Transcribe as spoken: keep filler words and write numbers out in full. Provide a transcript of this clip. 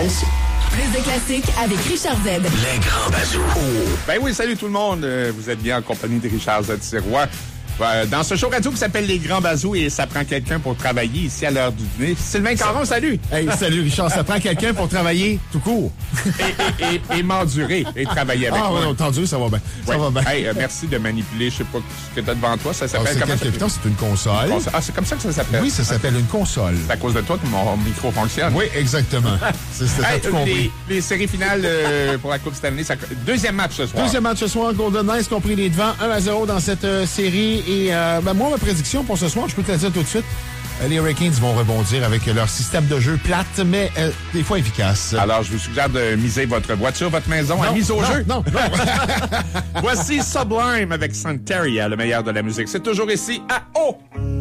Rouge. Plus de classiques avec Richard Z. Les grands bazous. Ben oui, salut tout le monde. Euh, Vous êtes bien en compagnie de Richard Z. Sirois. Euh, Dans ce show radio qui s'appelle Les Grands Bazous et ça prend quelqu'un pour travailler ici à l'heure du dîner. Sylvain Caron, salut! Hey, salut Richard, ça prend quelqu'un pour travailler tout court. Et, et, et, et m'endurer et travailler avec Ah, moi. ouais, entendu, ça va bien. Ça Ouais. va bien. Hey, euh, merci de manipuler, je sais pas ce que t'as devant toi. Ça Ah, s'appelle c'est comment quel ça capitaine? C'est une console. s'appelle? Ah, c'est comme ça que ça s'appelle? Oui, ça s'appelle une console. C'est à cause de toi que mon micro fonctionne. Oui, exactement. C'est c'est ça, Hey, tout compris. les, les séries finales euh, pour la Coupe Stanley, ça... deuxième match ce soir. Deuxième match ce soir, Golden Knights qui ont pris les devants un à zéro dans cette euh, série. Et euh, ben, moi, ma prédiction pour ce soir, je peux te la dire tout de suite, euh, les Hurricanes vont rebondir avec leur système de jeu plate, mais euh, des fois efficace. Alors, je vous suggère de miser votre voiture, votre maison à Non, mise au non, jeu. Non, non. Voici Sublime avec Santeria, le meilleur de la musique. C'est toujours ici à O.